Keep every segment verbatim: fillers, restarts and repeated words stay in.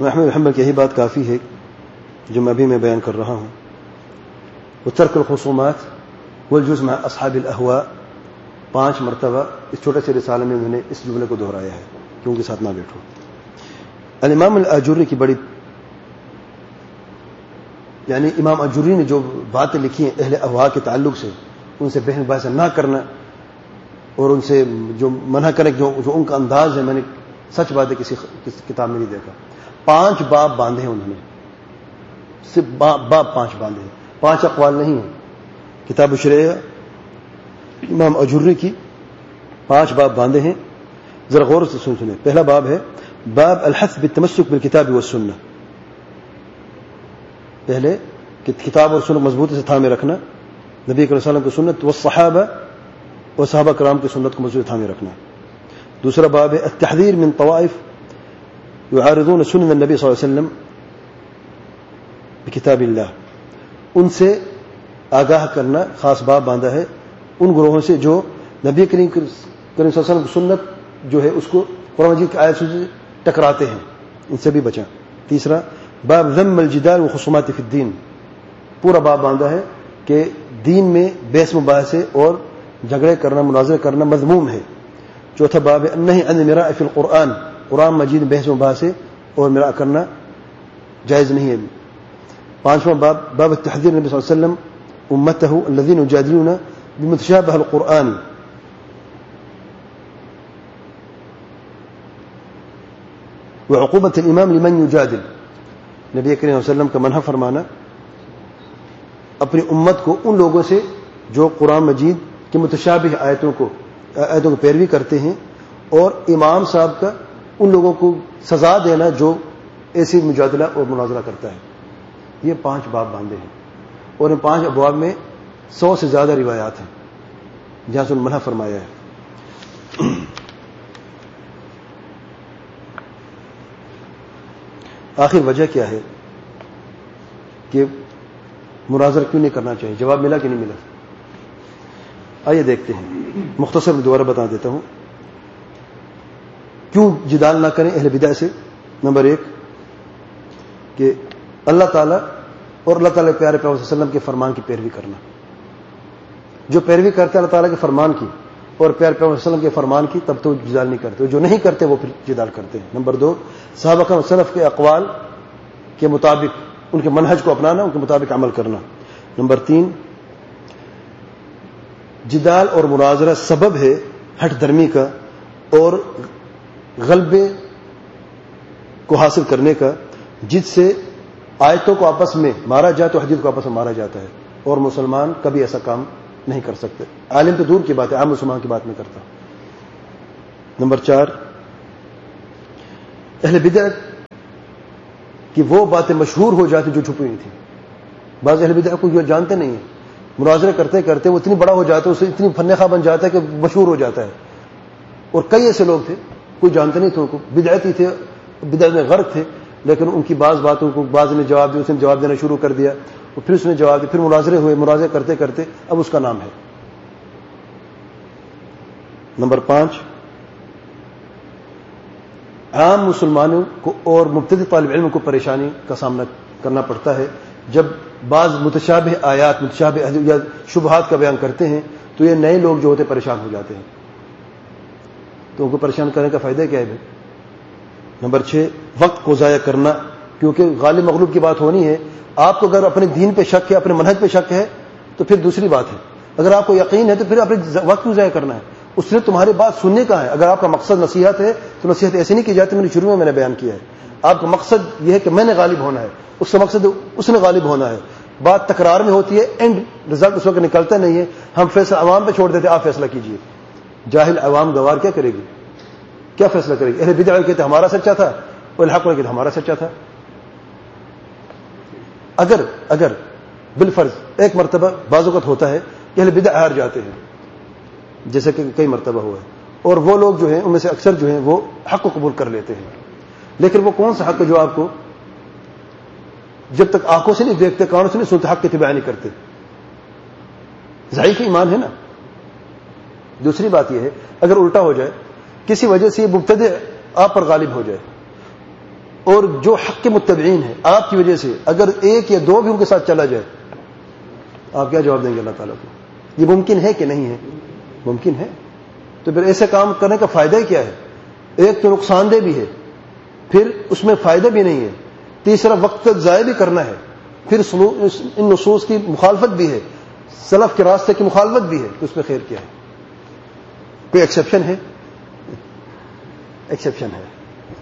احمد محمد کی یہی بات کافی ہے جو میں ابھی میں بیان کر رہا ہوں. وہ ترک الخصومات والجلوس مع اصحاب الاہواء پانچ مرتبہ اس چھوٹے سے رسالے میں انہوں نے اس جملے کو دہرایا ہے کہ ان کے ساتھ نہ بیٹھو. الامام الاجوری کی بڑی یعنی امام اجوری نے جو باتیں لکھی ہیں اہل اہواء کے تعلق سے، ان سے بحث بحث نہ کرنا اور ان سے جو منع کرنے جو, جو ان کا انداز ہے، میں نے سچ بات ہے کسی کتاب میں نہیں دیکھا. پانچ باب باندھے انہوں نے، صرف باب, باب پانچ باندھے ہیں، پانچ اقوال نہیں ہیں. کتاب شریعہ امام اجوری کی پانچ باب باندھے ہیں. ذرا غور سے سن سنیں. پہلا باب ہے باب الحث بالتمسک بالکتاب والسنہ. پہلے کتاب اور سنت مضبوطی سے تھامے رکھنا، نبی کریم صلی اللہ علیہ وسلم کی سنت والصحابہ اور صحابہ کرام کی سنت کو مضبوطی سے تھامے رکھنا. دوسرا باب ہے التحذیر من طوائف یعارضون سنن النبی صلی اللہ علیہ وسلم بکتاب اللہ. ان سے آگاہ کرنا، خاص باب باندھا ہے ان گروہوں سے جو نبی کریم صلی اللہ علیہ وسلم کی سنت جو ہے اس کو قرآن مجید کی آیات سے ٹکراتے ہیں، ان سے بھی بچیں. تیسرا باب ذم الجدال وخصومات فی الدین. پورا باب باندھا ہے کہ دین میں بحث مباحثے اور جھگڑے کرنا، مناظرے کرنا مذموم ہے. چوتھا باب النہی عن المراء فی القرآن. قرآن مجید بحث مباحثے اور مراء کرنا جائز نہیں ہے. پانچواں باب باب التحذیر نبی صلی اللہ علیہ وسلم امته الذين يجادلون بمتشابه القرآن. وعقوبة الامام لمن يجادل. نبی کریم صلی اللہ علیہ وسلم کا منع فرمانا اپنی امت کو ان لوگوں سے جو قرآن مجید کی متشابہ آیتوں کو آیتوں کو پیروی کرتے ہیں، اور امام صاحب کا ان لوگوں کو سزا دینا جو ایسی مجادلہ اور مناظرہ کرتا ہے. یہ پانچ باب باندھے ہیں اور ان پانچ ابواب میں سو سے زیادہ روایات ہیں جہاں سے منع فرمایا ہے. آخر وجہ کیا ہے کہ مناظرہ کیوں نہیں کرنا چاہیے؟ جواب ملا کہ نہیں ملا؟ آئیے دیکھتے ہیں. مختصر میں دوبارہ بتا دیتا ہوں کیوں جدال نہ کریں اہل بدع سے. نمبر ایک کہ اللہ تعالیٰ اور اللہ تعالیٰ کے پیارے پیغمبر صلی اللہ علیہ وسلم کے فرمان کی پیروی کرنا. جو پیروی کرتے اللہ تعالیٰ کے فرمان کی اور پیارے پیغمبر صلی اللہ علیہ وسلم کے فرمان کی، تب تو جدال نہیں کرتے. جو نہیں کرتے وہ پھر جدال کرتے ہیں. نمبر دو صحابہ کرام سلف کے اقوال کے مطابق ان کے منہج کو اپنانا، ان کے مطابق عمل کرنا. نمبر تین جدال اور مناظرہ سبب ہے ہٹ درمی کا اور غلبے کو حاصل کرنے کا، جس سے آیتوں کو آپس میں مارا جائے تو حدیث کو آپس میں مارا جاتا ہے، اور مسلمان کبھی ایسا کام نہیں کر سکتے. عالم تو دور کی بات ہے، عام مسلمان کی بات نہیں کرتا. نمبر چار اہل بدعت کی وہ باتیں مشہور ہو جاتی جو چھپی ہوئی تھیں. بعض اہل بدعت کو یہ جانتے نہیں ہیں، مناظرے کرتے کرتے وہ اتنی بڑا ہو جاتا ہے، اسے اتنی فن خواہ بن جاتا ہے کہ مشہور ہو جاتا ہے. اور کئی ایسے لوگ تھے کوئی جانتے نہیں تھے، ان کو بدعتی تھے، بدعت میں غرق تھے، لیکن ان کی بعض باتوں کو بعض نے جواب دیا، اس نے جواب دینا شروع کر دیا، اور پھر اس نے جواب دیا، پھر مناظرے ہوئے، مناظرے کرتے کرتے اب اس کا نام ہے. نمبر پانچ عام مسلمانوں کو اور مبتدی طالب علم کو پریشانی کا سامنا کرنا پڑتا ہے جب بعض متشابہ آیات، متشابہ یا شبہات کا بیان کرتے ہیں تو یہ نئے لوگ جو ہوتے پریشان ہو جاتے ہیں. تو ان کو پریشان کرنے کا فائدہ کیا ہے بھائی؟ نمبر چھ وقت کو ضائع کرنا، کیونکہ غالب مغلوب کی بات ہونی ہے. آپ کو اگر اپنے دین پہ شک ہے، اپنے منہج پہ شک ہے تو پھر دوسری بات ہے. اگر آپ کو یقین ہے تو پھر اپنے وقت کیوں ضائع کرنا ہے؟ اس نے تمہاری بات سننے کا ہے. اگر آپ کا مقصد نصیحت ہے تو نصیحت ایسی نہیں کی جاتی، میں نے شروع میں میں نے بیان کیا ہے. آپ کا مقصد یہ ہے کہ میں نے غالب ہونا ہے، اس کا مقصد اس نے غالب ہونا ہے. بات تکرار میں ہوتی ہے، اینڈ رزلٹ اس وقت نکلتا نہیں ہے. ہم فیصلہ عوام پہ چھوڑ دیتے، آپ فیصلہ کیجیے. جاہل عوام گوار کیا کرے گی؟ کیا فیصلہ کرے گی؟ اہل بدع کہتے ہمارا سچا تھا اور الحق کہتے ہمارا سچا تھا. اگر اگر بالفرض ایک مرتبہ بعض اوقات ہوتا ہے کہ اہل بدع ہار جاتے ہیں، جیسے کہ کئی مرتبہ ہوا ہے، اور وہ لوگ جو ہیں ان میں سے اکثر جو ہیں وہ حق کو قبول کر لیتے ہیں. لیکن وہ کون سا حق ہے جو آپ کو جب تک آنکھوں سے نہیں دیکھتے، کانوں سے نہیں سنتے، حق کی اتباع نہیں کرتے؟ ضعیف ایمان ہے نا. دوسری بات یہ ہے اگر الٹا ہو جائے، کسی وجہ سے یہ مبتدع آپ پر غالب ہو جائے اور جو حق کے متبعین ہیں آپ کی وجہ سے اگر ایک یا دو بھی ان کے ساتھ چلا جائے، آپ کیا جواب دیں گے اللہ تعالیٰ کو؟ یہ ممکن ہے کہ نہیں ہے؟ ممکن ہے. تو پھر ایسے کام کرنے کا فائدہ ہی کیا ہے؟ ایک تو نقصان دہ بھی ہے، پھر اس میں فائدہ بھی نہیں ہے، تیسرا وقت ضائع بھی کرنا ہے، پھر ان نصوص کی مخالفت بھی ہے، سلف کے راستے کی مخالفت بھی ہے، تو اس میں خیر کیا ہے؟ کوئی ایکسیپشن ہے؟ ایکسیپشن ہے.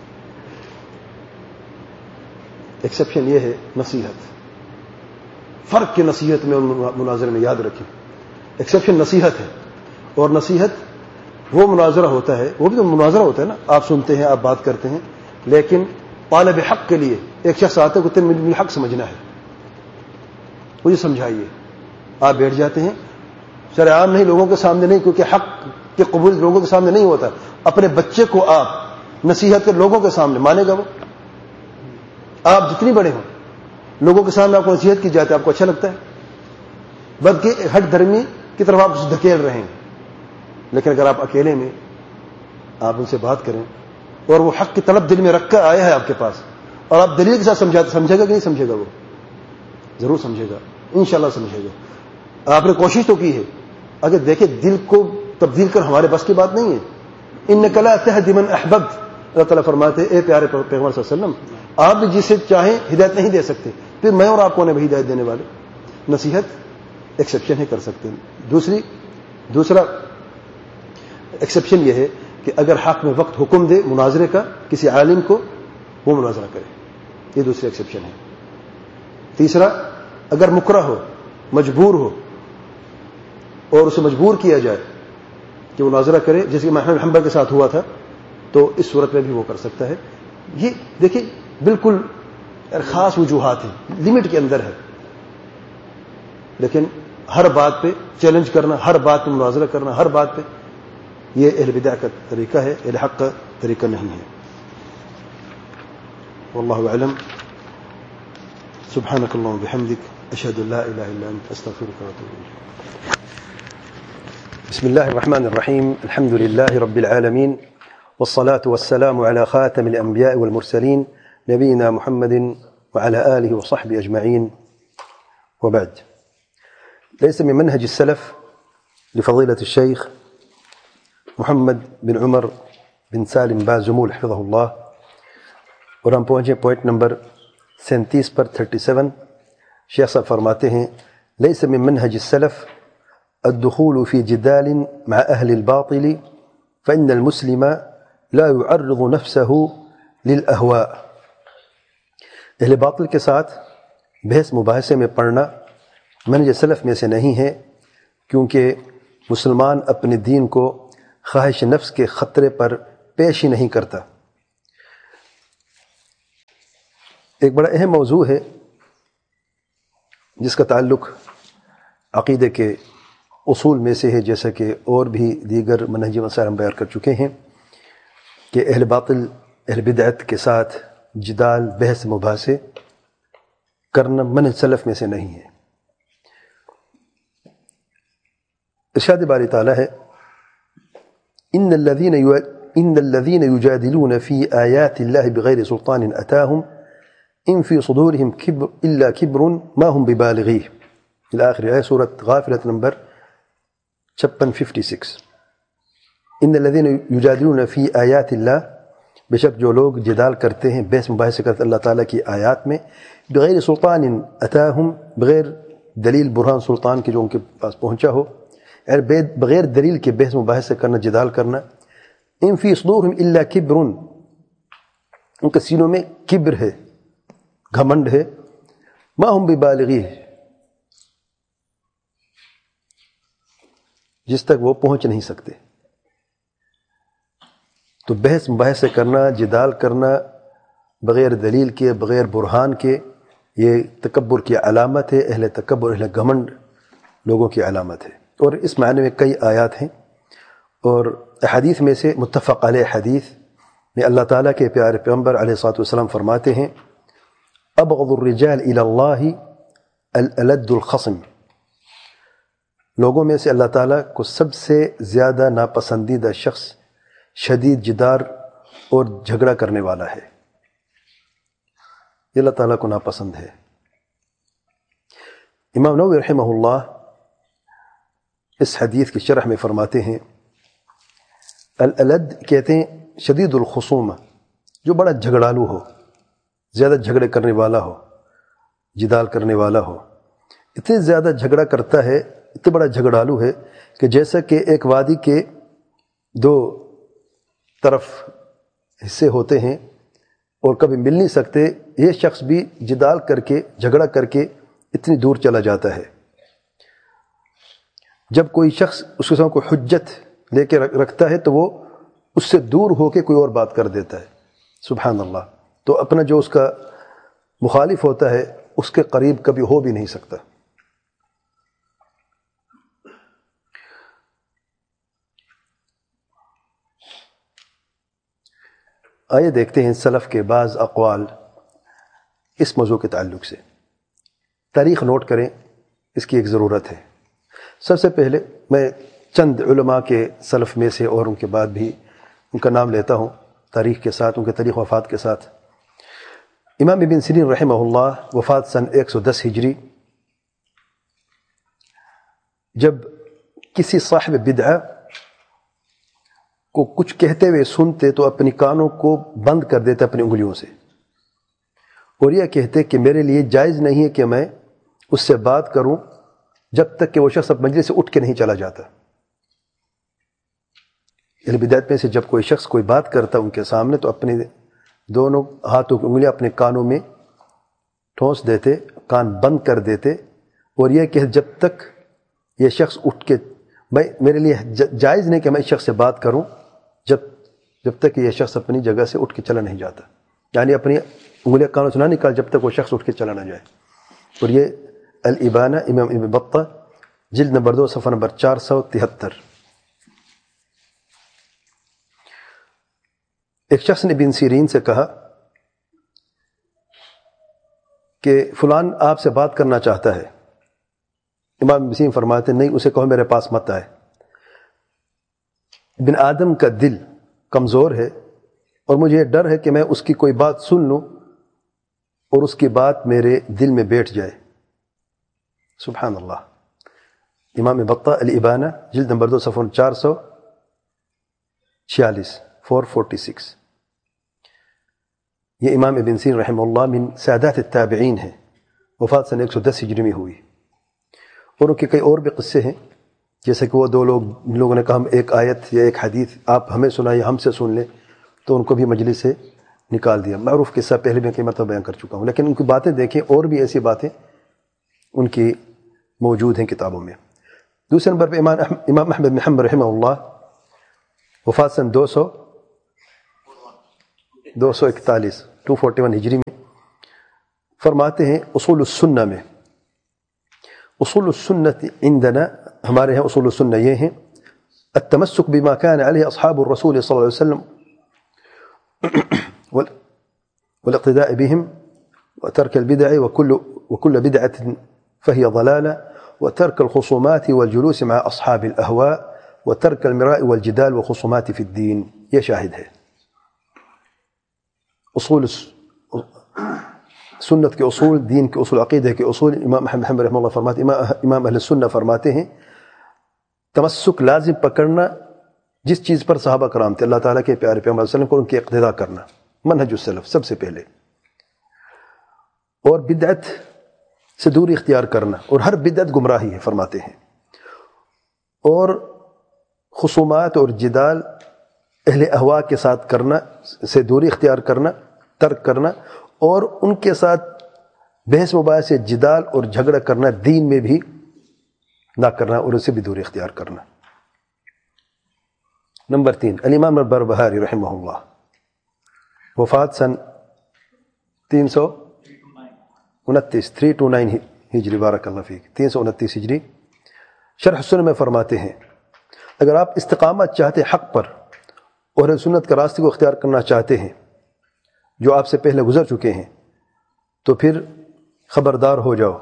ایکسیپشن یہ ہے نصیحت. فرق کی نصیحت میں اور مناظرے میں یاد رکھیں. ایکسیپشن نصیحت ہے، اور نصیحت وہ مناظرہ ہوتا ہے، وہ بھی تو مناظرہ ہوتا ہے نا، آپ سنتے ہیں، آپ بات کرتے ہیں، لیکن طالب حق کے لیے ایک شخص آتا ہے کہ تمہیں مجھے حق سمجھنا ہے، مجھے سمجھائیے. آپ بیٹھ جاتے ہیں، شرع عام نہیں، لوگوں کے سامنے نہیں، کیونکہ حق کے قبول لوگوں کے سامنے نہیں ہوتا. اپنے بچے کو آپ نصیحت کر لوگوں کے سامنے مانے گا وہ؟ آپ جتنی بڑے ہوں، لوگوں کے سامنے آپ کو نصیحت کی جاتی ہے، آپ کو اچھا لگتا ہے؟ بلکہ ہٹ دھرمی کی طرف آپ اسے دھکیل رہے ہیں. لیکن اگر آپ اکیلے میں آپ ان سے بات کریں اور وہ حق کی طلب دل میں رکھ کر آیا ہے آپ کے پاس، اور آپ دلیل کے ساتھ سمجھاتے، سمجھے گا کہ نہیں سمجھے گا؟ وہ ضرور سمجھے گا، انشاءاللہ سمجھے گا. آپ نے کوشش تو کی ہے. اگر دیکھیں دل کو تبدیل کر ہمارے بس کی بات نہیں ہے. انک لا تہدی من احببت، اللہ تعالیٰ فرماتے اے پیارے پیغمبر صلی اللہ علیہ وسلم، آپ بھی جسے چاہیں ہدایت نہیں دے سکتے، پھر میں اور آپ کون ہے بھی ہدایت دینے والے؟ نصیحت ایکسیپشن ہے، کر سکتے ہیں. دوسری دوسرا ایکسیپشن یہ ہے کہ اگر حق میں وقت حکم دے مناظرے کا کسی عالم کو، وہ مناظرہ کرے، یہ دوسری ایکسیپشن ہے. تیسرا، اگر مکرہ ہو، مجبور ہو، اور اسے مجبور کیا جائے کہ وہ مناظرہ کرے، جیسے کہ احمد حنبل کے ساتھ ہوا تھا، تو اس صورت میں بھی وہ کر سکتا ہے. یہ دیکھیں بالکل خاص وجوہات ہیں، لمٹ کے اندر ہے، لیکن ہر بات پہ چیلنج کرنا، ہر بات پہ مناظرہ کرنا، ہر بات پہ، یہ اہل بدع کا طریقہ ہے، اہل حق کا طریقہ نہیں ہے. واللہ اعلم. سبحانک اللہم وبحمدک، اشہد ان لا الہ الا انت، استغفرک واتوب الیک. بسم اللہ الرحمن الرحیم. الحمد للہ رب العالمین، والصلاة والسلام على خاتم الأنبياء والمرسلين نبينا محمد وعلى آله وصحبه أجمعين، وبعد. ليس من منهج السلف لفضيلة الشيخ محمد بن عمر بن سالم بازمول حفظه الله. اور ہم پہنچے پوائنٹ نمبر سینتیس پر، تھرٹی سیون. شیخ صاحب فرماتے ہیں ليس من منهج السلف الدخول في جدال مع أهل الباطل فإن المسلم لا يعرض نفسه للأهواء. اہل باطل کے ساتھ بحث مباحثے میں پڑنا منہج سلف میں سے نہیں ہے، کیونکہ مسلمان اپنے دین کو خواہش نفس کے خطرے پر پیش ہی نہیں کرتا. ایک بڑا اہم موضوع ہے جس کا تعلق عقیدے کے اصول میں سے ہے، جیسا کہ اور بھی دیگر منہجی مسائل ہم بیان کر چکے ہیں، کہ اہل باطل، اہل بدعت کے ساتھ جدال، بحث مباحثے کرنا منہج سلف میں سے نہیں ہے. ارشاد باری تعالیٰ ہے ان الذين ان الذين يجادلون في آيات الله بغير سلطان أتاهم ان في صدورهم كبر الا كبر ما هم ببالغيه، الى آخر آیت سورۃ غافر نمبر چھپن ففٹی سکس. ان الذين يجادلون في آيات الله، بے شک جو لوگ جدال کرتے ہیں، بحث مباحثے کرتے ہیں اللہ تعالیٰ کی آیات میں، بغیر سلطان اتاہم، بغیر دلیل برہان سلطان کی جو ان کے پاس پہنچا ہو، یعنی بغیر دلیل کے بحث مباحثے کرنا، جدال کرنا. ان فی صدورہم الا کبر، ان کے سینوں میں کبر ہے، گھمنڈ ہے. ما ہم ببالغیہ، جس تک وہ پہنچ نہیں سکتے. تو بحث مباحثے کرنا، جدال کرنا بغیر دلیل کے، بغیر برہان کے، یہ تکبر کی علامت ہے، اہل تکبر، اہل گھمنڈ لوگوں کی علامت ہے. اور اس معنی میں کئی آیات ہیں، اور حدیث میں سے متفق علیہ حدیث میں اللہ تعالیٰ کے پیارے پیغمبر علیہ الصلوۃ والسلام فرماتے ہیں ابغض الرجال الی اللہ الالد الخصم، لوگوں میں سے اللہ تعالیٰ کو سب سے زیادہ ناپسندیدہ شخص شدید جدار اور جھگڑا کرنے والا ہے. یہ اللہ تعالیٰ کو ناپسند ہے۔ امام نووی رحمہ اللہ اس حدیث کی شرح میں فرماتے ہیں الالد کہتے ہیں شدید الخصومہ، جو بڑا جھگڑالو ہو، زیادہ جھگڑے کرنے والا ہو، جدال کرنے والا ہو، اتنے زیادہ جھگڑا کرتا ہے، اتنا بڑا جھگڑالو ہے کہ جیسا کہ ایک وادی کے دو طرف حصے ہوتے ہیں اور کبھی مل نہیں سکتے، یہ شخص بھی جدال کر کے جھگڑا کر کے اتنی دور چلا جاتا ہے۔ جب کوئی شخص اس کے سامنے کوئی حجت لے کے رکھتا ہے تو وہ اس سے دور ہو کے کوئی اور بات کر دیتا ہے، سبحان اللہ۔ تو اپنا جو اس کا مخالف ہوتا ہے اس کے قریب کبھی ہو بھی نہیں سکتا۔ آئیے دیکھتے ہیں سلف کے بعض اقوال اس موضوع کے تعلق سے۔ تاریخ نوٹ کریں، اس کی ایک ضرورت ہے۔ سب سے پہلے میں چند علماء کے سلف میں سے اور ان کے بعد بھی ان کا نام لیتا ہوں تاریخ کے ساتھ، ان کے تاریخ وفات کے ساتھ۔ امام ابن سیرین رحمہ اللہ وفات سن ایک سو دس ہجری۔ جب کسی صاحب بدعہ کو کچھ کہتے ہوئے سنتے تو اپنی کانوں کو بند کر دیتے اپنی انگلیوں سے، اور یہ کہتے کہ میرے لیے جائز نہیں ہے کہ میں اس سے بات کروں جب تک کہ وہ شخص مجلس سے اٹھ کے نہیں چلا جاتا۔ یعنی بدعت میں سے جب کوئی شخص کوئی بات کرتا ان کے سامنے تو اپنے دونوں ہاتھوں کی انگلیاں اپنے کانوں میں ٹھونس دیتے، کان بند کر دیتے، اور یہ کہ جب تک یہ شخص اٹھ کے، میں میرے لیے جائز نہیں کہ میں اس شخص سے بات کروں جب جب تک کہ یہ شخص اپنی جگہ سے اٹھ کے چلا نہیں جاتا، یعنی اپنی انگلیاں کانوں سے نہ نکال جب تک وہ شخص اٹھ کے چلا نہ جائے۔ اور یہ الابانہ امام ابن بطہ جلد نمبر دو صفحہ نمبر چار سو تہتر۔ ایک شخص نے ابن سیرین سے کہا کہ فلان آپ سے بات کرنا چاہتا ہے۔ امام ابن سیرین فرماتے نہیں، اسے کہو میرے پاس مت آئے۔ ابن آدم کا دل کمزور ہے اور مجھے یہ ڈر ہے کہ میں اس کی کوئی بات سن لوں اور اس کی بات میرے دل میں بیٹھ جائے، سبحان اللہ۔ امام بطہ الابانہ جلد نمبر دو صفحہ چار سو چھیالیس فور فورٹی سکس۔ یہ امام ابن سیرین رحمہ اللہ من سادات التابعین ہیں، وفات سن ایک سو دس ہجری میں ہوئی۔ اور ان کے کئی اور بھی قصے ہیں، جیسے کہ وہ دو لوگ جن لوگوں نے کہا ہم ایک آیت یا ایک حدیث آپ ہمیں سنائیے ہم سے سن لیں، تو ان کو بھی مجلس سے نکال دیا۔ معروف قصہ پہلے میں کئی مرتبہ بیان کر چکا ہوں، لیکن ان کی باتیں دیکھیں، اور بھی ایسی باتیں ان کی موجود ہیں کتابوں میں۔ دوسرے نمبر پہ امام احمد بن حنبل رحمہ اللہ وفات سن دو سو دو سو اکتالیس ٹو فورٹی ون ہجری میں فرماتے ہیں اصول السنہ میں، اصول السنت عندنا ہمارے ہیں اصول السنہ یہ ہیں التمسک بما كان عليه اصحاب الرسول صلی اللہ علیہ وسلم والاقتداء بهم وترك البدع وكل وكل بدعة فهي ضلالة وترك الخصومات والجلوس مع أصحاب الأهواء وترك المراء والجدال والخصومات في الدين۔ یہ شاہد ہے اصول سنت کے اصول، دین کے اصول، عقیدہ کے اصول۔ امام احمد حنبل رحمہ اللہ فرماتے ہیں، امام اہل سنہ فرماتے ہیں تمسک لازم پکڑنا جس چیز پر صحابہ کرام تھے، اللہ تعالیٰ کے پیارے پیغمبر صلی اللہ علیہ وسلم کو ان کی اقتداء کرنا، منہج السلف سب سے پہلے، اور بدعت سے دوری اختیار کرنا، اور ہر بدعت گمراہی ہے فرماتے ہیں، اور خصومات اور جدال اہل احوا کے ساتھ کرنا سے دوری اختیار کرنا، ترک کرنا، اور ان کے ساتھ بحث مباحث سے جدال اور جھگڑا کرنا دین میں بھی نہ کرنا اور اسے بھی دوری اختیار کرنا۔ نمبر تین الامام البربہاری رحمہ اللہ وفات سن تین سو انتیس تھری ٹو نائن ہجری، بارک اللہ فیک، تین سو انتیس ہجری۔ شرح سنہ میں فرماتے ہیں اگر آپ استقامت چاہتے حق پر اور سنت کا راستے کو اختیار کرنا چاہتے ہیں جو آپ سے پہلے گزر چکے ہیں، تو پھر خبردار ہو جاؤ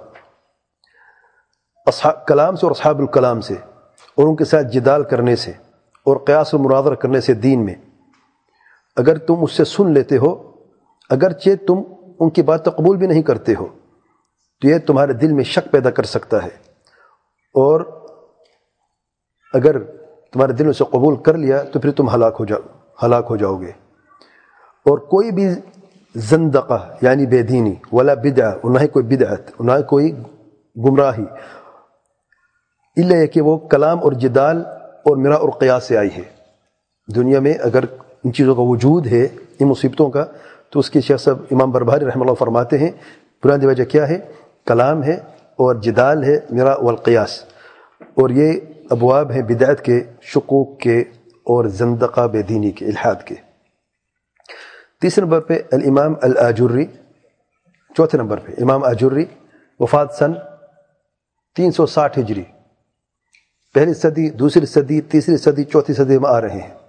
اصحاب کلام سے اور اصحاب الکلام سے، اور ان کے ساتھ جدال کرنے سے اور قیاس و مناظرہ کرنے سے دین میں۔ اگر تم اس سے سن لیتے ہو، اگرچہ تم ان کی بات تو قبول بھی نہیں کرتے ہو تو یہ تمہارے دل میں شک پیدا کر سکتا ہے، اور اگر تمہارے دل میں سے قبول کر لیا تو پھر تم ہلاک ہو جاؤ ہلاک ہو جاؤ گے۔ اور کوئی بھی زندقہ یعنی بے دینی، ولا بدعہ، نہ ہی کوئی بدعت، نہ ہی کوئی گمراہی، الا یہ کہ وہ کلام اور جدال اور مرا اور قیاس سے آئی ہے۔ دنیا میں اگر ان چیزوں کا وجود ہے، ان مصیبتوں کا، تو اس کی شیخ صاحب امام بربہاری رحمہ اللہ فرماتے ہیں بنیادی وجہ کیا ہے؟ کلام ہے اور جدال ہے، مرا والقیاس، اور یہ ابواب ہیں بدعت کے، شکوک کے، اور زندقہ بے دینی کے، الحاد کے۔ تیسرے نمبر پہ الامام الآجری، چوتھے نمبر پہ امام آجری، وفات سن تین سو ساٹھ ہجری، پہلی صدی، دوسری صدی، تیسری صدی، چوتھی صدی میں آ رہے ہیں۔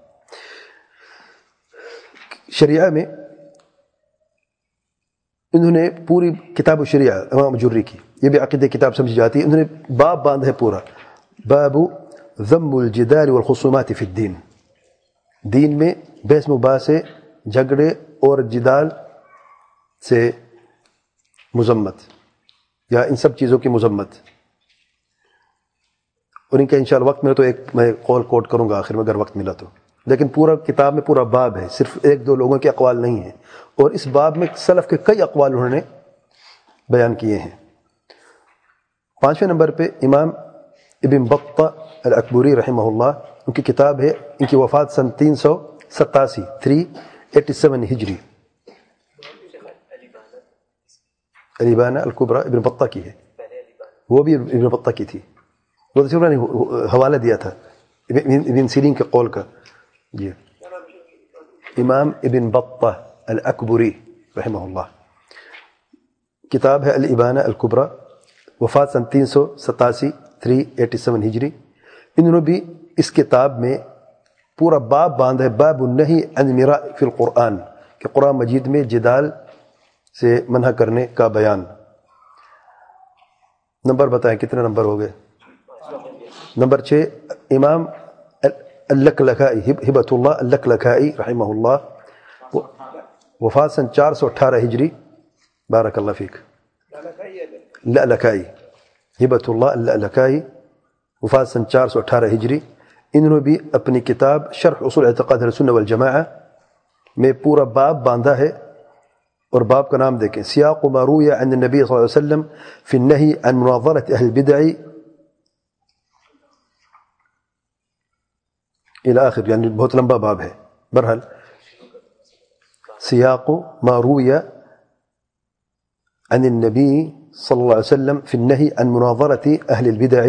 شریعہ میں انہوں نے پوری کتاب و شریعہ امام آجری کی، یہ بھی عقیدہ کتاب سمجھی جاتی ہے، انہوں نے باب باندھا ہے پورا، باب ذم الجدال والخصومات فی الدین، دین میں بحث مباحثے، جھگڑے اور جدال سے مذمت، یا ان سب چیزوں کی مذمت۔ اور ان کا انشاءاللہ وقت ملا تو ایک میں قول کوٹ کروں گا آخر میں اگر وقت ملا تو، لیکن پورا کتاب میں پورا باب ہے، صرف ایک دو لوگوں کے اقوال نہیں ہیں، اور اس باب میں سلف کے کئی اقوال انہوں نے بیان کیے ہیں۔ پانچویں نمبر پہ امام ابن بطہ الاکبری رحمہ اللہ، ان کی کتاب ہے، ان کی وفات سن تین سو ستاسی تھری ایٹی سیون ہجری، الابانہ الکبریٰ ابن بطہ کی ہے، وہ بھی ابن بطہ کی تھی، وہ تو نے حوالہ دیا تھا ابن سیرین کے قول کا۔ جی امام ابن بطہ الاکبری رحمہ اللہ، کتاب ہے الابانہ الکبریٰ، وفات سن تین سو ستاسی تھری ایٹی سیون ہجری۔ انہوں نے بھی اس کتاب میں پورا باب باندھا ہے، باب النہی عن المراء فی القرآن، کہ قرآن مجید میں جدال سے منع کرنے کا بیان۔ نمبر بتائیں کتنے نمبر ہو گئے؟ نمبر چھ امام اللکلکائی، ہبۃ اللہ اللکلکائی رحمہ اللہ، وفات سن چار سو اٹھارہ ہجری، بارک اللہ فیک، لکلکائی، ہبۃ اللہ اللکلکائی، وفات سن چار سو اٹھارہ ہجری۔ انہوں نے بھی اپنی کتاب شرح اصول اعتقاد اہل سنہ والجماعہ میں پورا باب باندھا ہے، اور باب کا نام دیکھیں، سیاق ما روی عن النبی صلی اللہ علیہ وسلم فی النہی عن مناظرۃ اہل البدع الی آخر، یعنی بہت لمبا باب ہے۔ برحال سیاق ما روی عن النبی صلی اللہ علیہ وسلم فی النہی عن مناظرۃ اہل البدع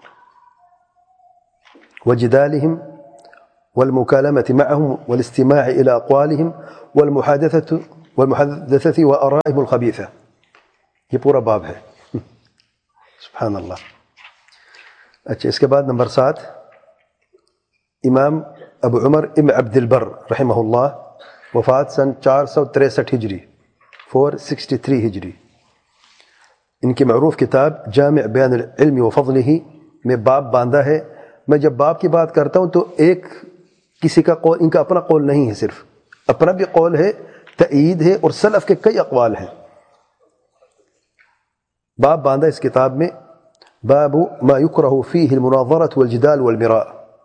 وجدالهم والمكالمة معهم والاستماع إلى أقوالهم والمحادثة والمحادثة وآرائهم الخبيثة، یہ پورا باب ہے، سبحان اللہ۔ اچھا، اس کے بعد نمبر سات امام ابو عمر ابن عبد البر رحمہ اللہ، وفات سن چار سو تریسٹھ ہجری، فور سکسٹی تھری ہجری۔ ان کی معروف کتاب جامع بیان العلم وفضلہ میں باب باندھا ہے۔ میں جب باب کی بات کرتا ہوں تو ایک کسی کا قول، ان کا اپنا قول نہیں ہے، صرف اپنا بھی قول ہے، تأیید ہے، اور سلف کے کئی اقوال ہیں۔ باب باندھا اس کتاب میں، باب ما یکرہ فیہ المناظرۃ والجدال والمراء،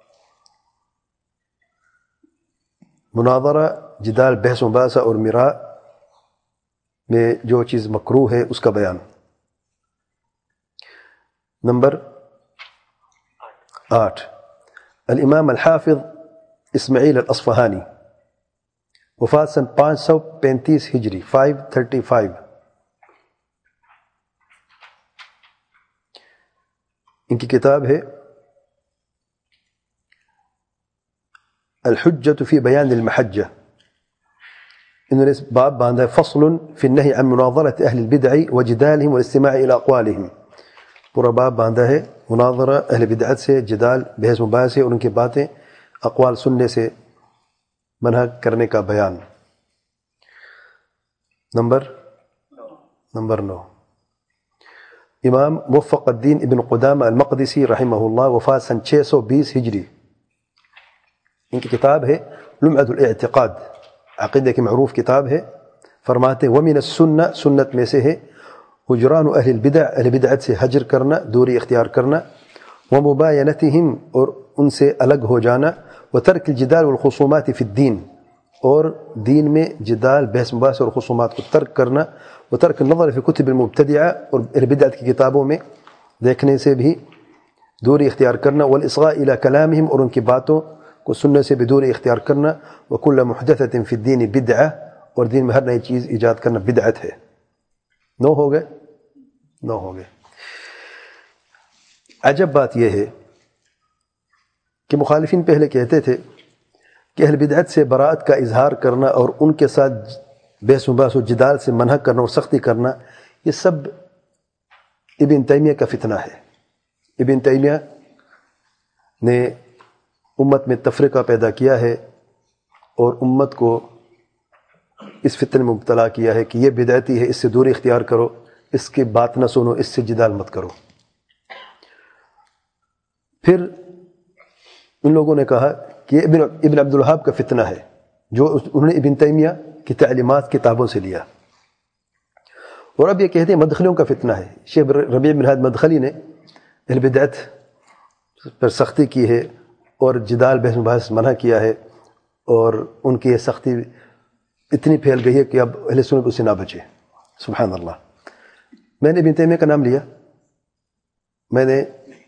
مناظرہ، جدال، بحث مباحثہ اور مراء میں جو چیز مکروہ ہے اس کا بیان۔ نمبر آٹھ الامام الحافظ اسماعیل الاصفہانی، وفات سن پانچ سو پینتیس ہجری، فائیو تھرٹی فائیو۔ ان کی کتاب ہے الحجۃ فی بیان المحجہ، انہوں نے باب باندھا ہے فصل فی النہی عن مناظرۃ اہل البدع وجدالہم والاستماع الی اقوالہم، پورا باب باندھا ہے مناظرہ اہل بدعت سے، جدال، بحث مباحث سے، اور ان کی باتیں، اقوال سننے سے منع کرنے کا بیان۔ نمبر نمبر نو امام موفق الدین ابن قدامہ المقدسی رحمہ اللہ، وفات سن چھ سو بیس ہجری۔ ان کی کتاب ہے لمعۃ الاعتقاد، عقیدہ کی معروف کتاب ہے، فرماتے ہیں ومن السنہ سنت میں سے ہے حجران اہل البدع اہل بدعت سے حجر کرنا دوری اختیار کرنا ومباینتہم اور ان سے الگ ہو جانا وترک الجدال والخصومات فی الدین اور دین میں جدال بحث مباحث اور خصومات کو ترک کرنا وترک النظر فی کتب المبتدعہ اور اہل بدعت کی کتابوں میں دیکھنے سے بھی دوری اختیار کرنا والاصغاء الی کلامہم اور ان کی باتوں کو سننے سے بھی دوری اختیار کرنا وکل محدثۃ فی الدین بدعہ اور دین میں ہر نئی چیز ایجاد کرنا بدعت ہے. نو ہو گئے نو ہو گئے عجب بات یہ ہے کہ مخالفین پہلے کہتے تھے کہ اہل بدعت سے براءت کا اظہار کرنا اور ان کے ساتھ بحث و بحث و جدال سے منع کرنا اور سختی کرنا یہ سب ابن تیمیہ کا فتنہ ہے. ابن تیمیہ نے امت میں تفرقہ پیدا کیا ہے اور امت کو اس فتنے میں مبتلا کیا ہے کہ یہ بدعتی ہے، اس سے دوری اختیار کرو، اس کی بات نہ سنو، اس سے جدال مت کرو. پھر ان لوگوں نے کہا کہ یہ ابن ابن عبد الوہاب کا فتنہ ہے جو انہوں نے ابن تیمیہ کی تعلیمات کتابوں سے لیا. اور اب یہ کہتے ہیں مدخلیوں کا فتنہ ہے. شیخ ربیع بن ہادی مدخلی نے اہل بدعت پر سختی کی ہے اور جدال بحث مباحث منع کیا ہے اور ان کی یہ سختی اتنی پھیل گئی ہے کہ اب اہل سنت اسے نہ بچے. سبحان اللہ. میں نے ابن تیمیہ کا نام لیا، میں نے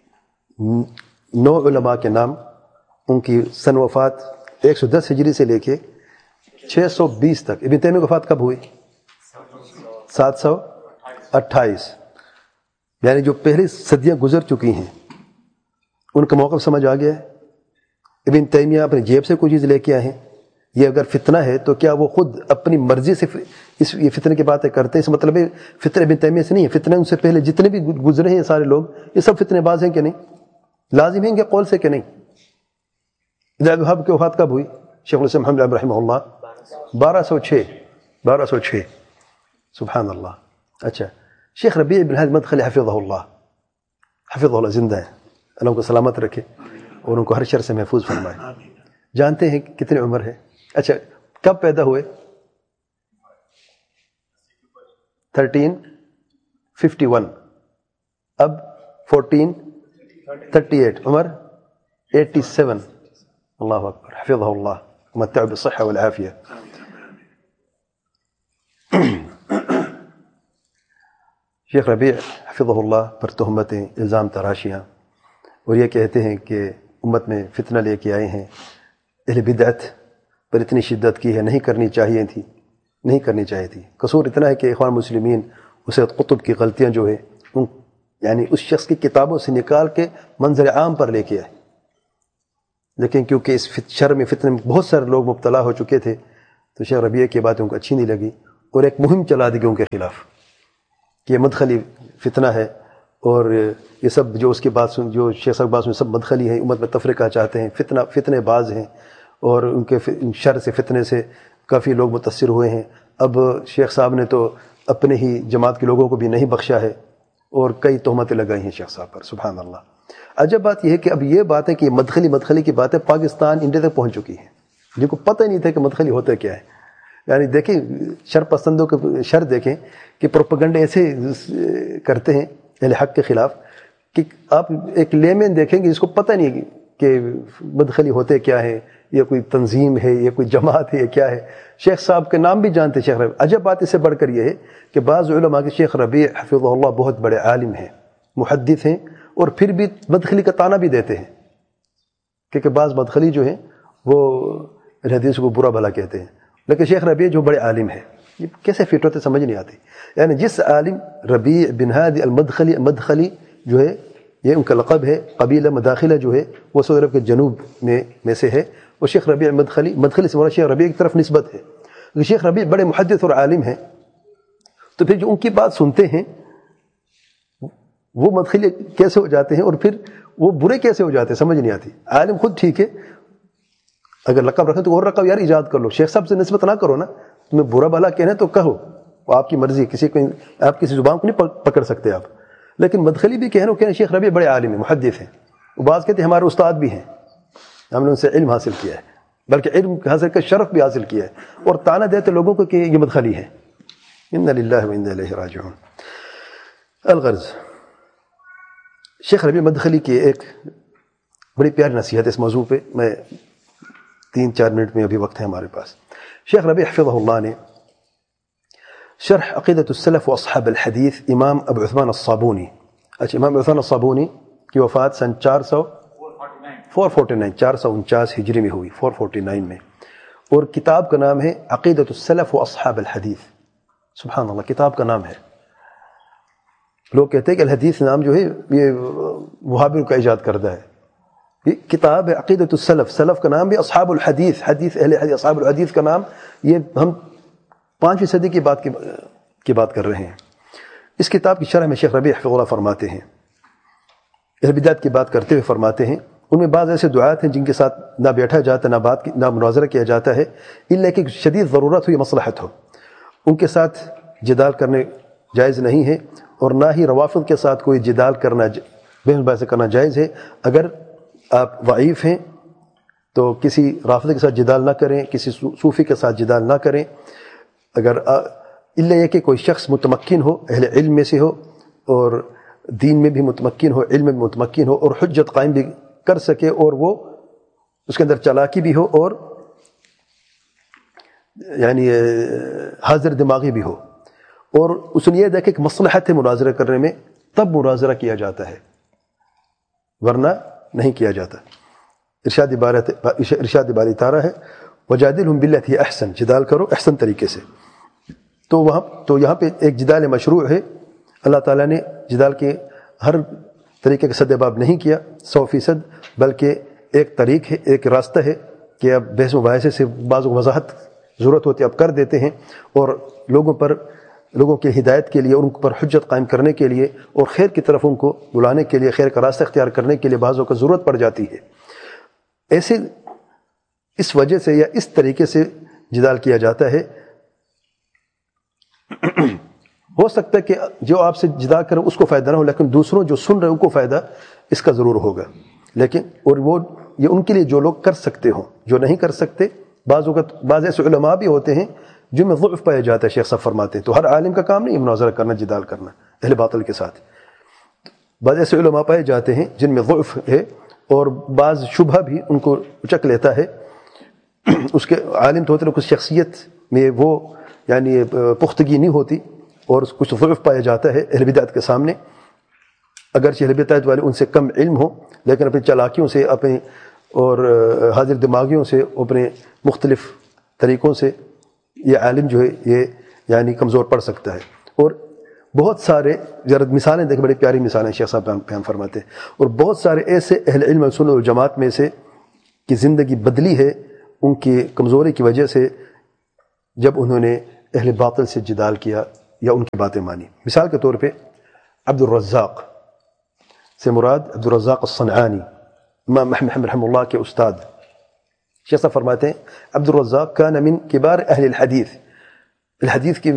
نو علماء کے نام، ان کی سن وفات ایک سو دس ہجری سے لے کے چھ سو بیس تک. ابن تیمیہ کی وفات کب ہوئی؟ سات سو اٹھائیس، یعنی جو پہلی صدیاں گزر چکی ہیں ان کا موقف سمجھ آ گیا ہے. ابن تیمیہ اپنی جیب سے کوئی چیز لے کے آئے ہیں. یہ اگر فتنہ ہے تو کیا وہ خود اپنی مرضی سے اس یہ فتنے کی باتیں کرتے ہیں؟ اس مطلب ہے فتنے ابن تیمیہ سے نہیں ہے، فتنے ان سے پہلے جتنے بھی گزرے ہیں سارے لوگ یہ سب فتنے باز ہیں کہ نہیں؟ لازم ہیں کہ قول سے کہ نہیں؟ ابن عبد الوہاب کی وفات کب ہوئی؟ شیخ الاسلام محمد بن رحمہ اللہ بارہ سو چھ بارہ سو چھ. سبحان اللہ. اچھا، شیخ ربیع بن ہادی مدخلی حفظہ اللہ حفظہ اللہ زندہ ہے، اللہ ان کو سلامت رکھے اور ان کو ہر شر سے محفوظ فرمائے. جانتے ہیں کتنی عمر ہے؟ اچھا، کب پیدا ہوئے؟ Thirteen fifty one. اب فورٹین تھرٹی ایٹ، عمر ایٹی سیون. اللہ اکبر. حفظہ اللہ متع بالصحہ والعافیہ. شیخ ربیع حفظہ اللہ پر تہمتیں، الزام تراشیاں، اور یہ کہتے ہیں کہ امت میں فتنہ لے کے آئے ہیں، اہل بدعت پر اتنی شدت کی ہے، نہیں کرنی چاہیے تھی نہیں کرنی چاہیے تھی. قصور اتنا ہے کہ اخوان مسلمین اسد قطب کی غلطیاں جو ہے ان یعنی اس شخص کی کتابوں سے نکال کے منظر عام پر لے کے آئے. لیکن کیونکہ اس شر میں فتنے میں بہت سارے لوگ مبتلا ہو چکے تھے تو شیخ ربیع کی باتیں ان کو اچھی نہیں لگی اور ایک مہم چلا دی گئی ان کے خلاف کہ یہ مدخلی فتنہ ہے اور یہ سب جو اس کی بات سن جو شیخ صاحب بات سن سب مدخلی ہیں، امت میں تفرقہ چاہتے ہیں، فتنہ فتنے باز ہیں اور ان کے شر سے فتنے سے کافی لوگ متاثر ہوئے ہیں. اب شیخ صاحب نے تو اپنے ہی جماعت کے لوگوں کو بھی نہیں بخشا ہے اور کئی تہمتیں لگائی ہیں شیخ صاحب پر. سبحان اللہ. عجب بات یہ ہے کہ اب یہ بات ہے کہ مدخلی مدخلی کی باتیں پاکستان انڈیا تک پہنچ چکی ہیں جن کو پتہ ہی نہیں تھا کہ مدخلی ہوتا کیا ہے. یعنی دیکھیں شر پسندوں کے شر دیکھیں کہ پروپیگنڈے ایسے کرتے ہیں اہل حق کے خلاف کہ آپ ایک لیمن دیکھیں گے جس کو پتہ نہیں کہ مدخلی ہوتے کیا ہے، یہ کوئی تنظیم ہے، یہ کوئی جماعت ہے، یہ کیا ہے. شیخ صاحب کے نام بھی جانتے شیخ ربیع. عجب بات اس سے بڑھ کر یہ ہے کہ بعض علماء کے شیخ ربیع حفظہ اللہ بہت بڑے عالم ہیں، محدث ہیں، اور پھر بھی مدخلی کا طعنہ بھی دیتے ہیں کیونکہ بعض مدخلی جو ہیں وہ حدیث کو برا بھلا کہتے ہیں. لیکن شیخ ربیع جو بڑے عالم ہیں یہ کیسے فٹ ہوتے سمجھ نہیں آتی. یعنی جس عالم ربیع بن ہادی المدخلی مدخلی جو ہے یہ ان کا لقب ہے، قبیلہ مداخلہ جو ہے وہ سعودی عرب کے جنوب میں میں سے ہے، اور شیخ ربیع مدخلی مدخلی سے مراد شیخ ربیع کی طرف نسبت ہے. لیکن شیخ ربیع بڑے محدث اور عالم ہیں تو پھر جو ان کی بات سنتے ہیں وہ مدخلی کیسے ہو جاتے ہیں اور پھر وہ برے کیسے ہو جاتے ہیں سمجھ نہیں آتی. عالم خود ٹھیک ہے، اگر لقب رکھیں تو اور لقب یار ایجاد کر لو، شیخ صاحب سے نسبت نہ کرو نا. تمہیں برا بھلا کہنا ہے تو کہو، وہ آپ کی مرضی، کسی کو آپ کسی زبان کو نہیں پکڑ سکتے آپ. لیکن مدخلی بھی کہنا کہنا شیخ ربیع بڑے عالم ہیں، محدث ہیں. وہ بعض کہتے ہیں ہمارے استاد بھی ہیں، ہم نے ان سے علم حاصل کیا ہے، بلکہ علم حاصل کا شرف بھی حاصل کیا ہے، اور طعنہ دیتے لوگوں کو کہ یہ مدخلی ہے. انا للہ و انا الیہ راجعون. الغرض، شیخ ربیع مدخلی کی ایک بڑی پیاری نصیحت اس موضوع پہ، میں تین چار منٹ میں ابھی وقت ہے ہمارے پاس. شیخ ربیع حفظہ اللہ نے شرح عقیدۃ السلف و اصحاب الحدیث امام ابو عثمان الصابونی، اچھا امام ابو عثمان الصابونی کی وفات سن چار سو فور فورٹی نائن چار سو انچاس ہجری میں ہوئی، فور فورٹی نائن میں، اور کتاب کا نام ہے عقیدۃ السلف و اصحاب الحدیث. سبحان اللہ، کتاب کا نام ہے. لوگ کہتے ہیں کہ الحدیث نام جو ہے یہ وہابیوں کا ایجاد کردہ ہے. یہ کتاب ہے عقیدۃ السلف، سلف کا نام بھی اصحاب الحدیث، حدیث اہل حدیث، اصحاب الحدیث کا نام. یہ ہم پانچویں صدی کی بات کی بات کر رہے ہیں. اس کتاب کی شرح میں شیخ ربیع حفظہ اللہ فرماتے ہیں، اہل بدعت کی بات کرتے ہوئے فرماتے ہیں، ان میں بعض ایسے دعات ہیں جن کے ساتھ نہ بیٹھا جاتا، نہ بات نہ مناظرہ کیا جاتا ہے الا کہ شدید ضرورت ہو یا مصلحت ہو. ان کے ساتھ جدال کرنے جائز نہیں ہے، اور نہ ہی روافض کے ساتھ کوئی جدال کرنا، بحث مباحثہ کرنا جائز ہے. اگر آپ ضعیف ہیں تو کسی رافضی کے ساتھ جدال نہ کریں، کسی صوفی کے ساتھ جدال نہ کریں. اگر الا یہ کہ کوئی شخص متمکن ہو، اہل علم میں سے ہو، اور دین میں بھی متمکن ہو، علم میں بھی متمکن ہو، اور حجت قائم بھی کر سکے، اور وہ اس کے اندر چالاکی بھی ہو، اور یعنی حاضر دماغی بھی ہو، اور اس نے یہ دیکھے کہ مصلحت ہے مناظرہ کرنے میں، تب مناظرہ کیا جاتا ہے، ورنہ نہیں کیا جاتا. ارشاد باری ارشاد باری تعالیٰ ہے وجادلہم باللتی احسن، جدال کرو احسن طریقے سے. تو وہاں تو یہاں پہ ایک جدال مشروع ہے. اللہ تعالیٰ نے جدال کے ہر طریقے کا سدباب نہیں کیا سو فیصد، بلکہ ایک طریق ہے، ایک راستہ ہے کہ اب بحث مباحثے سے بعض وضاحت ضرورت ہوتی ہے اب کر دیتے ہیں، اور لوگوں پر لوگوں کی ہدایت کے لیے، ان پر حجت قائم کرنے کے لیے، اور خیر کی طرف ان کو بلانے کے لیے، خیر کا راستہ اختیار کرنے کے لیے بعضوں کو ضرورت پڑ جاتی ہے. ایسے اس وجہ سے یا اس طریقے سے جدال کیا جاتا ہے. ہو سکتا ہے کہ جو آپ سے جدال کرے اس کو فائدہ نہ ہو، لیکن دوسروں جو سن رہے ان کو فائدہ اس کا ضرور ہوگا. لیکن اور وہ یہ ان کے لیے جو لوگ کر سکتے ہوں، جو نہیں کر سکتے، بعض اوقات بعض ایسے علماء بھی ہوتے ہیں جن میں ضعف پایا جاتا ہے. شیخ صاحب فرماتے ہیں تو ہر عالم کا کام نہیں مناظرہ کرنا، جدال کرنا اہل باطل کے ساتھ. بعض ایسے علماء پائے جاتے ہیں جن میں ضعف ہے، اور بعض شبہ بھی ان کو اچک لیتا ہے. اس کے عالم تو ہوتے ہیں، کچھ شخصیت میں وہ یعنی پختگی نہیں ہوتی، اور کچھ ضعف پایا جاتا ہے اہل بدعت کے سامنے. اگرچہ اہل بدعت والے ان سے کم علم ہو، لیکن اپنی چالاکیوں سے، اپنے اور حاضر دماغیوں سے، اپنے مختلف طریقوں سے یہ عالم جو ہے یہ یعنی کمزور پڑ سکتا ہے. اور بہت سارے ذرا مثالیں دیکھیں، بڑی پیاری مثالیں شیخ صاحب بیان فرماتے ہیں. اور بہت سارے ایسے اہل علم سنت والجماعت میں سے کی زندگی بدلی ہے ان کی کمزوری کی وجہ سے، جب انہوں نے اہل باطل سے جدال کیا یا ان کی باتیں مانی. مثال کے طور پہ عبد الرزاق سے مراد عبد الرزاق الصنعانی، امام محمد رحمہ اللہ کے استاد. شیخ صاحب فرماتے ہیں عبد الرزاق کان من کبار اہل الحدیث، الحدیث کے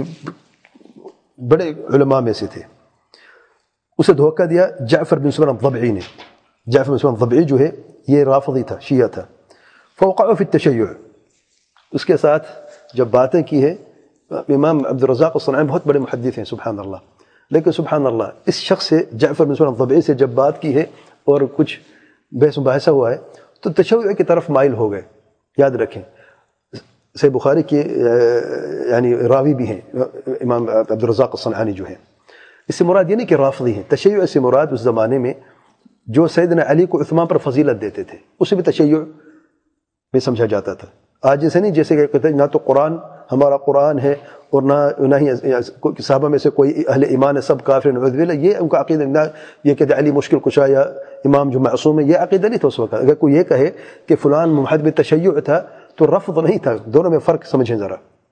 بڑے علماء میں سے تھے. اسے دھوکہ دیا جعفر بن سلیمان الضبعی نے. جعفر بن سلیمان الضبعی جو ہے یہ رافضی تھا، شیعہ تھا. فوقعوا فی التشیع، اس کے ساتھ جب باتیں کی ہے. امام عبد الرزاق الصنعانی بہت بڑے محدث ہیں سبحان اللہ، لیکن سبحان اللہ اس شخص سے، جعفر بن سلیمان الضبعی سے جب بات کی ہے اور کچھ بحث مباحثہ ہوا ہے تو تشیع کی طرف مائل ہو گئے. یاد رکھیں صحیح بخاری کے یعنی راوی بھی ہیں امام عبد الرزاق الصنعانی جو ہیں. اس سے مراد یہ نہیں کہ رافضی ہیں، تشیع سے مراد اس زمانے میں جو سیدنا علی کو عثمان پر فضیلت دیتے تھے اسے بھی تشیع میں سمجھا جاتا تھا. آج جیسے نہیں، جیسے کہ کہتے ہیں نہ تو قرآن ہمارا قرآن ہے، اور نہ نہ ہی صحابہ میں سے کوئی اہل ایمان ہے، سب کافر نعوذ باللہ. یہ ان کا عقیدہ نہ یہ کہ علی مشکل کشا یا امام جو معصوم ہے، یہ عقیدہ نہیں تھا اس وقت. اگر کوئی یہ کہے کہ فلان محب تشیع تھا تو رفض نہیں تھا. دونوں میں فرق سمجھیں ذرا.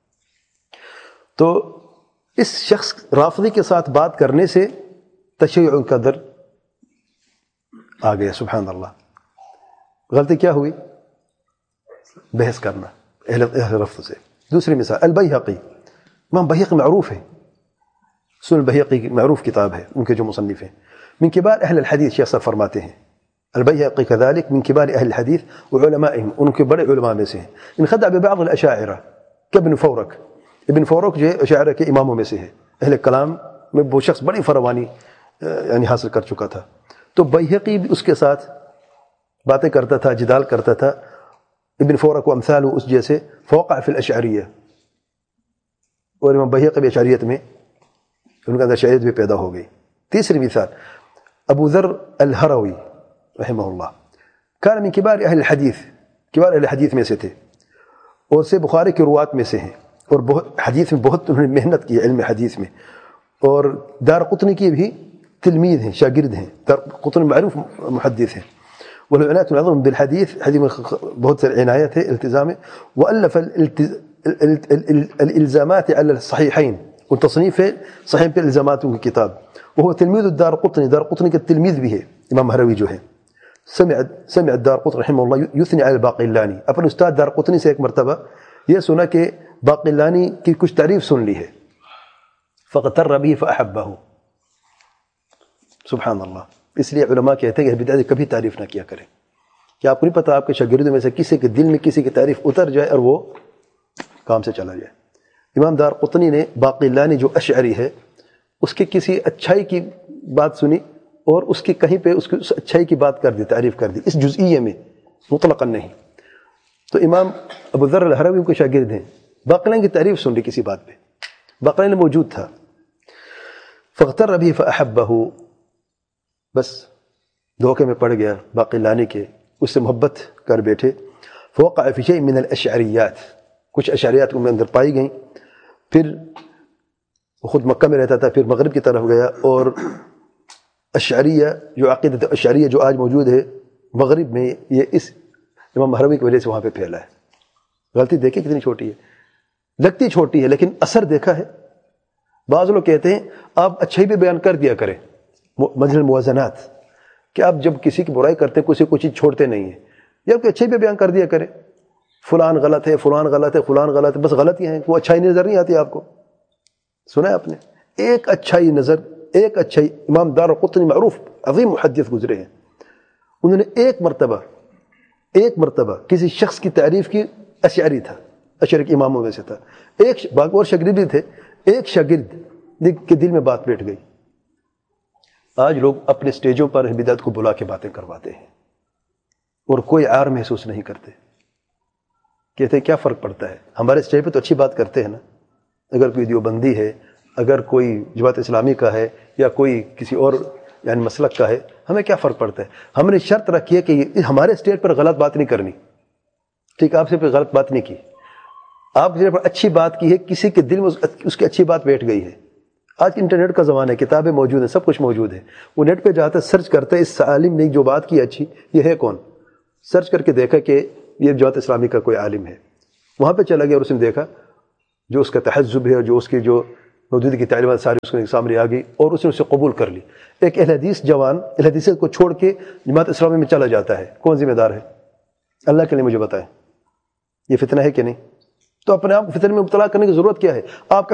تو اس شخص رافضی کے ساتھ بات کرنے سے تشیع کا در آ گیا سبحان اللہ. غلطی کیا ہوئی؟ بحث کرنا اہل اہل رفض سے. دوسری مثال البیہقی، امام بہیقی معروف ہے، سنن البیہقی کی معروف کتاب ہے، ان کے جو مصنف ہیں. من کبار اہل الحدیث، شیخ صاحب فرماتے ہیں البیہقی كذلك من کبار اہل الحدیث وعلمائهم، ان کے بڑے علماء میں سے ہیں. انخدع ببعض الاشاعرہ كابن فورک، ابن فورق جو ہے اشاعرہ کے اماموں میں سے ہے، اہل کلام میں وہ شخص بڑی فراوانی یعنی حاصل کر چکا تھا. تو بیہقی بھی اس کے ساتھ باتیں کرتا تھا، جدال کرتا تھا. ابن فورق و امثال اس جیسے فوقع فی الاشعریہ، اور امام بیہقی بھی اشعریت میں ان کا اندر اشعریت بھی پیدا ہو گئی. تیسری مثال ابو ذر الہروی رحمہ اللہ، کان من کبار اہل الحدیث، کبار اہل حدیث میں سے تھے، اور سے بخاری کی روات میں سے ہیں، اور بہت حدیث میں بہت انہوں نے محنت کی، علم حدیث میں. اور دار قطنی کی بھی تلمید ہیں، شاگرد ہیں. دار قطنی معروف محدث ہیں. والعنایت العظم بالحدیث، حدیث میں بہت سے عنایت ہے، التزام ہے. والف الالزامات على الصحیحین، والتصنیف ہے صحیح پہ الزامات کی کتاب. وہ تلمید الدار قطنی، دار قطنی کے تلمید بھی ہے امام ہروی جو ہے. سمع سمع الدار قطنی رحمہ اللہ یثنی علی الباقلانی، اپنے استاد دار قطنی سے ایک مرتبہ یہ سنا کہ باقلانی کی کچھ تعریف سن لی ہے. فاغتر به فاحبہ، سبحان اللہ. اس لیے علماء کہتے ہیں کہ بدعت کبھی تعریف نہ کیا کریں، کہ آپ کو نہیں پتا آپ کے شاگردوں میں سے کسی کے دل میں کسی کی تعریف اتر جائے اور وہ کام سے چلا جائے. امام دار قطنی نے باقلانی جو اشعری ہے اس کی کسی اچھائی کی بات سنی اور اس کی کہیں پہ اس کی اس اچھائی کی بات کر دی، تعریف کر دی، اس جزئیے میں مطلقاً نہیں. تو امام ابو ذر الہروی کے شاگرد ہیں، باقلانی کی تعریف سن لی کسی بات پہ، باقلانی موجود تھا. فاغتر به فاحبہ، بس دھوکے میں پڑ گیا باقلانی کے، اس سے محبت کر بیٹھے. فوقع فی شیء من الاشعریات، کچھ اشعریات ان میں اندر پائی گئیں. پھر وہ خود مکہ میں رہتا تھا، پھر مغرب کی طرف گیا، اور اشعریہ جو عقیدت اشعریہ جو آج موجود ہے مغرب میں، یہ اس امام ہروی کی وجہ سے وہاں پہ پھیلا ہے. غلطی دیکھیں کتنی چھوٹی ہے، لگتی چھوٹی ہے لیکن اثر دیکھا ہے. بعض لوگ کہتے ہیں آپ اچھائی بھی بیان کر دیا کریں، منزل موازنات، کہ آپ جب کسی کی برائی کرتے ہیں کسی کوئی چیز چھوڑتے نہیں ہیں، یا کوئی اچھائی بھی بیان کر دیا کریں. فلان غلط ہے، فلان غلط ہے، فلان غلط ہے، بس غلطیاں ہیں، کوئی اچھائی نظر نہیں آتی آپ کو. سنا ہے آپ نے ایک اچھائی نظر، ایک اچھائی. امام دار قطنی معروف عظیم محدث گزرے ہیں، انہوں نے ایک مرتبہ ایک مرتبہ کسی شخص کی تعریف کی، اشعری تھا، اشعری کے اماموں میں سے تھا. ایک باقی اور شاگرد بھی تھے، ایک شاگرد کے دل میں بات بیٹھ گئی. آج لوگ اپنے سٹیجوں پر بدعت کو بلا کے باتیں کرواتے ہیں اور کوئی عار محسوس نہیں کرتے. کہتے ہیں کیا فرق پڑتا ہے، ہمارے سٹیج پہ تو اچھی بات کرتے ہیں نا. اگر کوئی دیوبندی ہے، اگر کوئی جماعت اسلامی کا ہے، یا کوئی کسی اور یعنی مسلک کا ہے، ہمیں کیا فرق پڑتا ہے. ہم نے شرط رکھی ہے کہ ہمارے اسٹیج پر غلط بات نہیں کرنی. ٹھیک، آپ سے پہ غلط بات نہیں کی، آپ نے اچھی بات کی ہے، کسی کے دل میں اس کی اچھی بات بیٹھ گئی ہے. آج انٹرنیٹ کا زمانہ ہے، کتابیں موجود ہیں، سب کچھ موجود ہے. وہ نیٹ پہ جاتا ہے، سرچ کرتا ہے اس عالم نے جو بات کی اچھی، یہ ہے کون. سرچ کر کے دیکھا کہ یہ جماعت اسلامی کا کوئی عالم ہے. وہاں پہ چلا گیا اور اس نے دیکھا جو اس کا تحزب ہے اور جو اس کی جو موجودگی کی تعلیمات ساری اس کے سامنے آ گئی، اور اس نے اسے قبول کر لی. ایک اہل حدیث جوان اہل حدیثیت کو چھوڑ کے جماعت اسلامی میں چلا جاتا ہے، کون ذمہ دار ہے؟ اللہ کے لیے مجھے بتائیں، یہ فتنہ ہے کہ نہیں؟ تو اپنے آپ کو فتنہ میں مبتلا کرنے کی ضرورت کیا ہے؟ آپ کا